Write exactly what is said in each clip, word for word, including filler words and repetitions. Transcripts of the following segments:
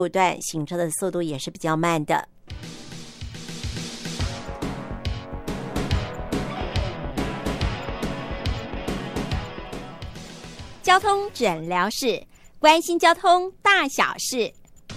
路段行车的速度也是比较慢的。交通诊疗室，关心交通大小事。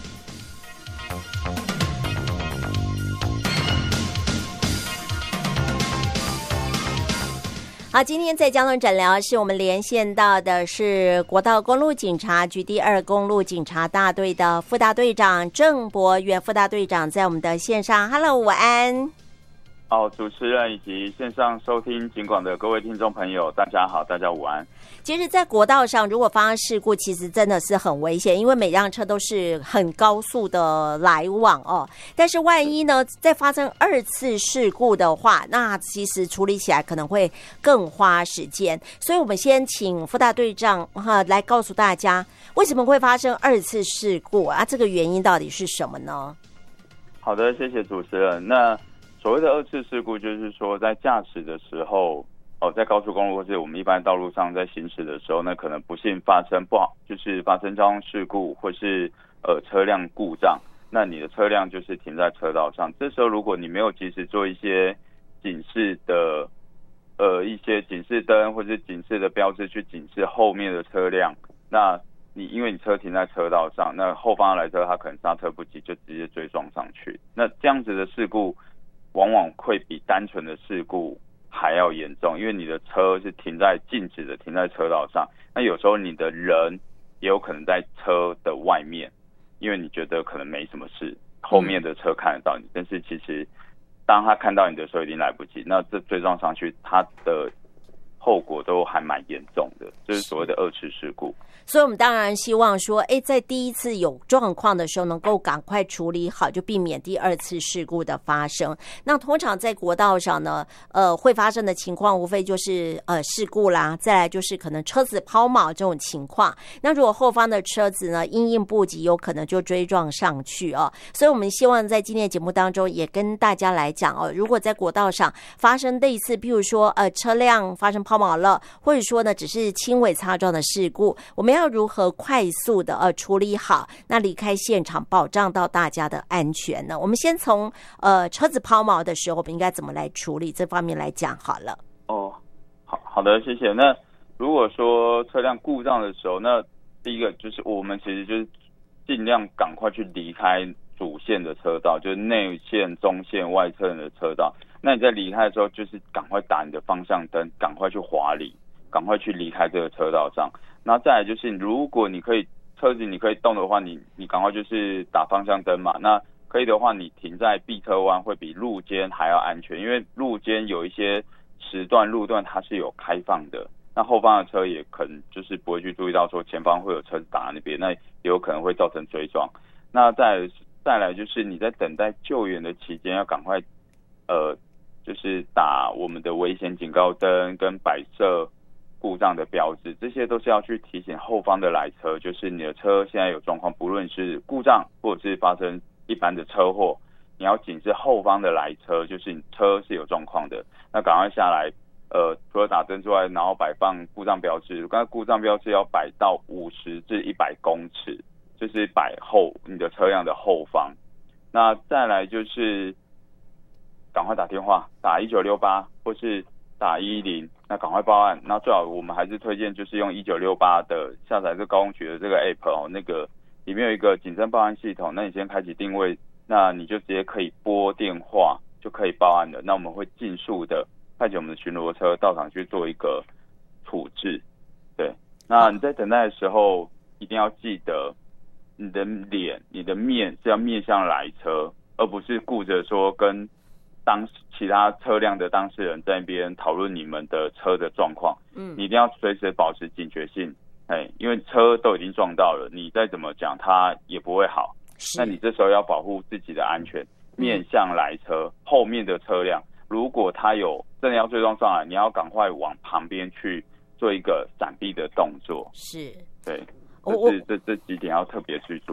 好，今天在交通诊疗室，我们连线到的是国道公路警察局第二公路警察大队的副大队长郑博元副大队长，在我们的线上。Hello， 午安。 好，主持人以及线上收听警广的各位听众朋友，大家好，大家午安。 其实在国道上如果发生事故，其实真的是很危险，因为每辆车都是很高速的来往哦。但是万一呢再发生二次事故的话，那其实处理起来可能会更花时间。所以我们先请副大队长哈来告诉大家为什么会发生二次事故啊，这个原因到底是什么呢？ 好的，谢谢主持人。那所谓的二次事故就是说在驾驶的时候哦，在高速公路或是我们一般道路上在行驶的时候呢，可能不幸发生不好，就是发生交通事故或是呃车辆故障，那你的车辆就是停在车道上。这时候如果你没有及时做一些警示的呃一些警示灯或是警示的标志去警示后面的车辆，那你因为你车停在车道上，那后方来车他可能刹车不及就直接追撞上去，那这样子的事故往往会比单纯的事故还要严重，因为你的车是停在静止的停在车道上，那有时候你的人也有可能在车的外面，因为你觉得可能没什么事，后面的车看得到你，但是其实当他看到你的时候已经来不及，那这追撞上去他的后果都还蛮严重的，就是所谓的二次事故。 所以我们当然希望说，哎，在第一次有状况的时候能够赶快处理好，就避免第二次事故的发生。那通常在国道上呢，呃，会发生的情况无非就是呃事故啦，再来就是可能车子抛锚这种情况。那如果后方的车子呢因应不及，有可能就追撞上去哦。所以我们希望在今天的节目当中也跟大家来讲哦，如果在国道上发生类似，比如说呃车辆发生抛锚了，或者说呢只是轻微擦撞的事故，我们要如何快速的呃处理好，那离开现场，保障到大家的安全呢？我们先从呃车子抛锚的时候，我们应该怎么来处理这方面来讲好了。 哦，好好的，谢谢。那如果说车辆故障的时候，那第一个就是我们其实就是尽量赶快去离开主线的车道，就是内线、中线、外侧的车道。那你在离开的时候，就是赶快打你的方向灯，赶快去滑离，赶快去离开这个车道上。那再来就是，如果你可以车子你可以动的话，你你赶快就是打方向灯嘛。那可以的话，你停在避车弯会比路肩还要安全，因为路肩有一些时段路段它是有开放的，那后方的车也可能就是不会去注意到说前方会有车子打在那边，那也有可能会造成追撞。那再来再来就是你在等待救援的期间，要赶快呃就是打我们的危险警告灯跟摆设故障的标志，这些都是要去提醒后方的来车，就是你的车现在有状况，不论是故障或者是发生一般的车祸，你要警示后方的来车，就是你车是有状况的，那赶快下来，呃，除了打灯之外，然后摆放故障标志，刚才故障标志要摆到五十至一百公尺，就是摆后你的车辆的后方。那再来就是赶快打电话，打一九六八或是打一一零，那赶快报案。那最好我们还是推荐就是用一九六八的下载这高公局的这个 app 哦，那个里面有一个警侦报案系统，那你先开启定位，那你就直接可以拨电话就可以报案了。那我们会尽速的派遣我们的巡逻车到场去做一个处置。对，那你在等待的时候一定要记得你的脸、你的面是要面向来车，而不是顾着说跟当其他车辆的当事人在那边讨论你们的车的状况。嗯，你一定要随时保持警觉性，哎，因为车都已经撞到了，你再怎么讲它也不会好。那你这时候要保护自己的安全，面向来车，后面的车辆如果它有真的要追撞上来，你要赶快往旁边去做一个闪避的动作。 是， 对，这是这这几点要特别去注意。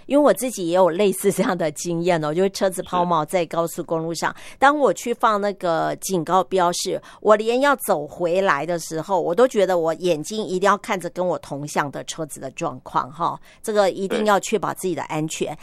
因为我自己也有类似这样的经验哦，就是车子抛锚在高速公路上，当我去放那个警告标示，我连要走回来的时候，我都觉得我眼睛一定要看着跟我同向的车子的状况哈，这个一定要确保自己的安全。